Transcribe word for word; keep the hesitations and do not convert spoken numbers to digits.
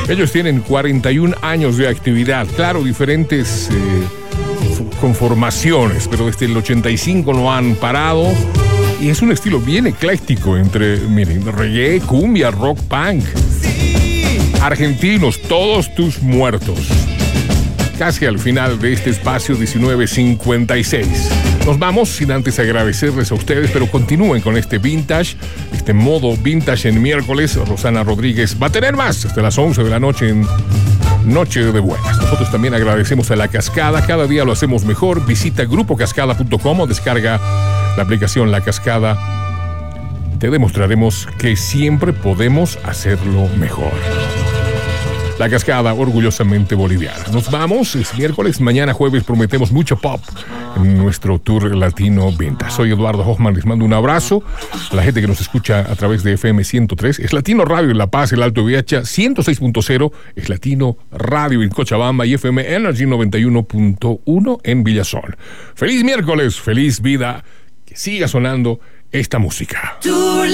Ellos tienen cuarenta y un años de actividad, claro, diferentes eh, conformaciones, pero desde el ochenta y cinco no han parado. Y es un estilo bien ecléctico entre, miren, reggae, cumbia, rock, punk. Argentinos, todos tus muertos. Casi al final de este espacio diecinueve cincuenta y seis. Nos vamos sin antes agradecerles a ustedes, pero continúen con este vintage, este modo vintage en miércoles. Rosana Rodríguez va a tener más hasta las once de la noche en Noche de Buenas. Nosotros también agradecemos a La Cascada. Cada día lo hacemos mejor. Visita grupo cascada punto com o descarga la aplicación La Cascada. Te demostraremos que siempre podemos hacerlo mejor. La Cascada, orgullosamente boliviana. Nos vamos, es miércoles, mañana jueves prometemos mucho pop en nuestro tour latino vintage. Soy Eduardo Hoffman, les mando un abrazo a la gente que nos escucha a través de F M ciento tres, es Latino Radio en La Paz, el Alto V H, ciento seis punto cero, es Latino Radio en Cochabamba y F M Energy noventa y uno punto uno en Villazón. Feliz miércoles, feliz vida, que siga sonando esta música.